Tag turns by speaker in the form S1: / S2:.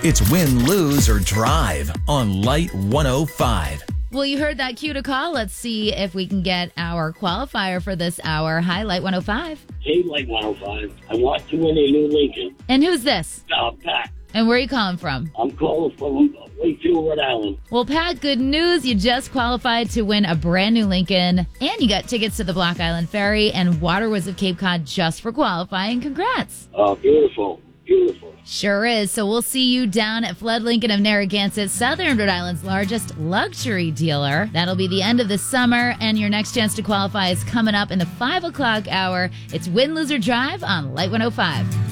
S1: It's win, lose, or drive on Light 105.
S2: Well, you heard that cue to call. Let's see if we can get our qualifier for this hour. Hi, Light 105.
S3: Hey, Light 105. I want to win a new Lincoln.
S2: And who's this?
S3: Pat.
S2: And where are you calling from?
S3: I'm calling from Wakefield, Rhode Island.
S2: Well, Pat, good news. You just qualified to win a brand new Lincoln. And you got tickets to the Block Island Ferry and Waterwoods of Cape Cod just for qualifying. Congrats.
S3: Oh, beautiful. Beautiful.
S2: Sure is. So we'll see you down at Flood Lincoln of Narragansett, Southern Rhode Island's largest luxury dealer. That'll be the end of the summer, and your next chance to qualify is coming up in the 5 o'clock hour. It's Win, Lose, or Drive on Light 105.